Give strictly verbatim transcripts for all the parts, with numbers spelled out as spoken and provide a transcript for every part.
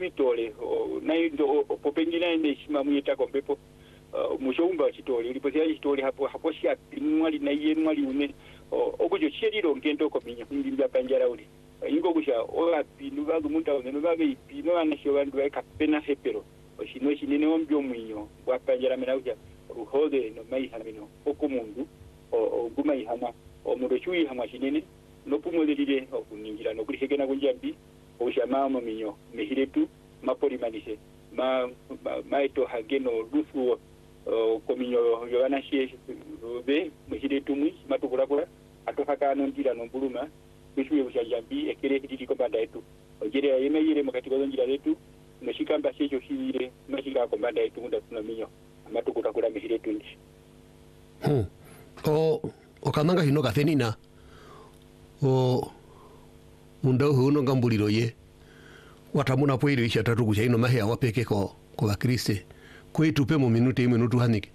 chitole nayo ndo popengina ine shima muyeta kombepo mushomba chitole uliposia chitole hapo hapo sha mwali na yenu mwali une okujo chiriro ngendo kominya kumbimba panjara uli ingo kusha ola pinu bagu munta one no babe pino anasho bandu eka pena hepero oshino shinene ombyo mwinyo wa panjara mena uja ruhode no mai hamino okumundu o guma ihama o murochui hama shinene no pumolelile okuningira no kulihegena kunjambi osha mama minyo mehiretu mapori manise ma maito hageno lufu kominyo yona she be mehiretu mwi matukurakura atofaka nondira no buluma bishuye bushanjambi ekere kitiko banda yetu ojere yemeyire mukati bazonjira letu noshikamba shecho shire mashika ko banda yetu munda tunaminyo amatukurakura mehiretu ndi hmm o okamanga hino kafenina o undau huno ngambuliro ye watamuna poiro isha tatu kucha ino mahe awapeke ko ko bakriste kwetu pe mu minute imwe nutu hanike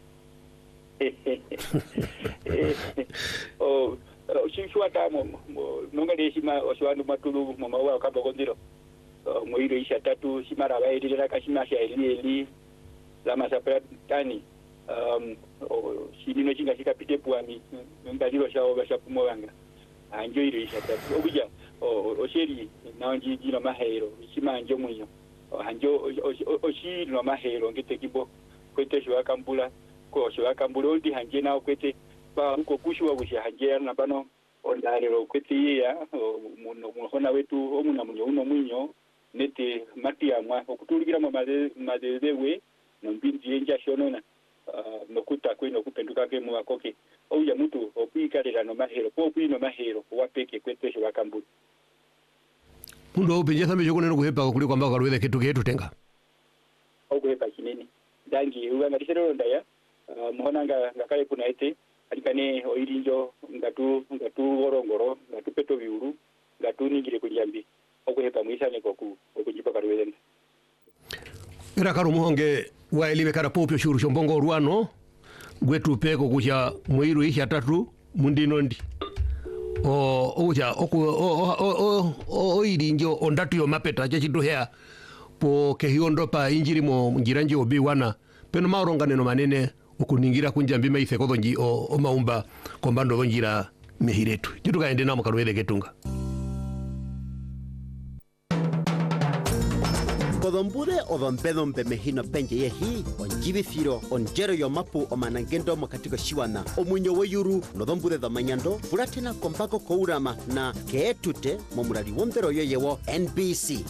o shishwa tamo nonga deshima oswandu matulu mama wa kabogondiro moiro isha tatu shimara baidira kashima sha eli la masapra tani um shidino chinga chikapite puami ngaliro shawo bashapumwanga anjo ire isha tatu obuja osheri naonji jino mahero chimanjo mwiyo anjo oshi no mahero ngite kibo kwete shwa kambula ko shwa kambula ndi hanje nawo kwete ba uko kushwa busha hanje na bano ondalero kwete ya muno muhona wetu omuna munyo uno mwinyo nete matia mwa okutuligira mu madezewe no mbinzi enja shonona nokuta kwino kupenduka ke mu akoke ouya mutu okwikalira no mahero po kwino mahero wapeke kwete shwa kambula mundo openje sambe jokoneno kuhepa kuli kwamba kalwele kitu ketu tenga okuhepa kinene dangi uanga tisero ndaya muhonanga ngakale kuna ete alikane oirinjo ngatu ngatu gorongoro ngatu peto biuru ngatu ningire kujambi okuhepa mwisane koku okujipa kalwele era karo muhonge waelibe kara popyo shuru shombongo ruano gwetu peko kucha mwiru isha tatu mundino ndi o oja oku o o o irinjo ondatu yo mapeta cha chituhea po kehiondo pa injiri mo njiranje obi wana peno maoronga neno manene okuningira kunjambi maise kodonji o, o maumba kombando donjira mehiretu jituka ende namo kalwele ketunga Kodombure o dombedombe mehino penje yehi onjibithiro onjero yo mapu o manangendo mokatiko shiwana omunyo weyuru no dombure domanyando buratena kompako kourama na keetute momurali wondero yoyewo N B C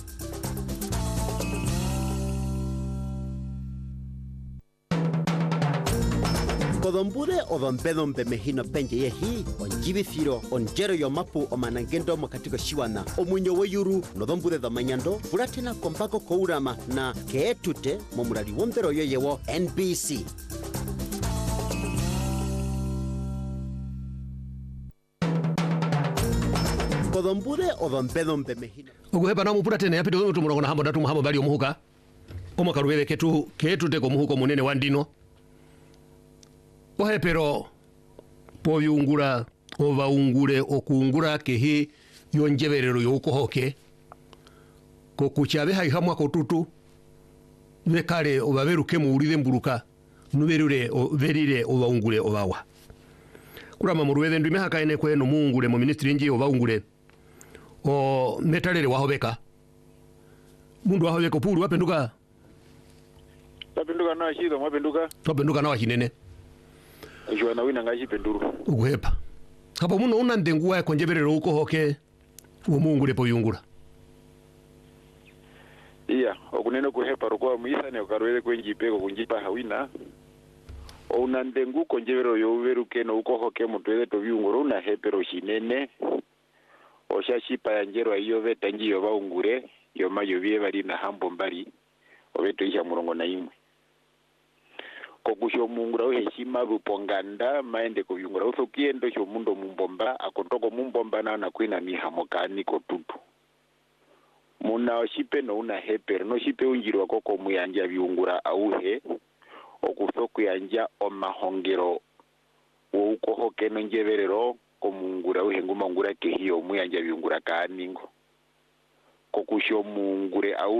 Kodombure o dombedombe mehino penje yehi onjibithiro onjero yo mapu o manangendo mokatiko shiwana omunyo weyuru no dombure domanyando buratena kompako kourama na keetute momurali wondero yoyewo N B C Kodombure o dombedombe mehino okuhepa namu buratena yapito mutu murongo na hambo datu muhambo bali omuhuka omo kalwele ketu keetute ko muhuko munene wandino ohepero poviungura ovaungure okuungura kehi yonjeverero yokohoke kokuchabe haihamwa kotutu vekale ovaveruke muulire mburuka nuverure verire ovaungure ovawa kurama muruweze ndume hakaene kweno muungure mu ministry nji ovaungure o metalere wahobeka mundu wahobeka pulu wapenduka wapenduka na shido wapenduka wapenduka na washinene Joana wina ngaji penduru ukuhepa hapo muno una ndenguwa ya konjeverero uko hoke umungure po yungura iya okuneno kuhepa rokwa muisane okarwele kwenjipeko kunjipa hawina una ndengu konjevero yoveruke no uko hoke mutwele to byungura una hepero shinene oshashipa yanjero iyo vetanji yo baungure yo mayo bie bali na hambo mbali obeto isha murongo na imwe kokusho mungura uheshima buponganda maende kubyungura uso kiendo sho mundo mumbomba akontoko mumbomba na na kwina mihamokani kotutu muna oshipe no una hepero no shipe unjiro koko muyanja byungura auhe okusoku yanja omahongero wo ukohoke no njeverero komungura uhenguma ngura kehiyo muyanja byungura kaningo kokusho mungure au